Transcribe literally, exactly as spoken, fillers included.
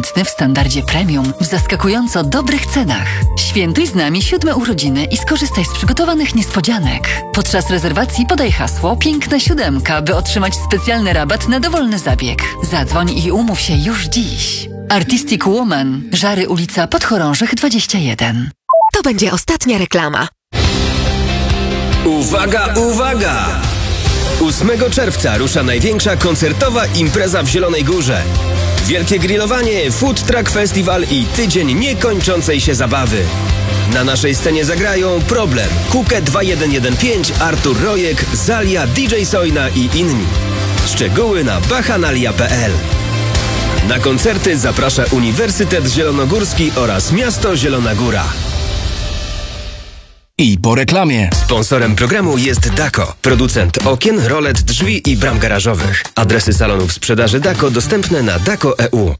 dostępny w standardzie premium w zaskakująco dobrych cenach. Świętuj z nami siódme urodziny i skorzystaj z przygotowanych niespodzianek. Podczas rezerwacji podaj hasło Piękna Siódemka, by otrzymać specjalny rabat na dowolny zabieg. Zadzwoń i umów się już dziś. Artistic Woman, Żary, ulica Podchorążych dwadzieścia jeden. To będzie ostatnia reklama. Uwaga, uwaga! ósmego czerwca rusza największa koncertowa impreza w Zielonej Górze. Wielkie grillowanie, food truck festival i tydzień niekończącej się zabawy. Na naszej scenie zagrają Problem, Kukę dwa jeden jeden pięć, Artur Rojek, Zalia, D J Sojna i inni. Szczegóły na bachanalia kropka p l. Na koncerty zaprasza Uniwersytet Zielonogórski oraz Miasto Zielona Góra. I po reklamie. Sponsorem programu jest Dako, producent okien, rolet, drzwi i bram garażowych. Adresy salonów sprzedaży Dako dostępne na dako kropka e u.